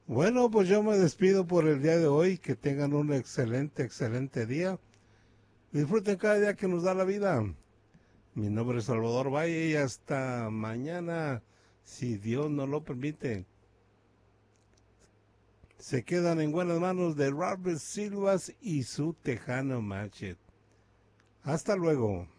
Bueno, pues yo me despido por el día de hoy. Que tengan un excelente, excelente día. Disfruten cada día que nos da la vida. Mi nombre es Salvador Valle y hasta mañana, si Dios nos lo permite. Se quedan en buenas manos de Robert Silvas y su Tejano Machet. Hasta luego.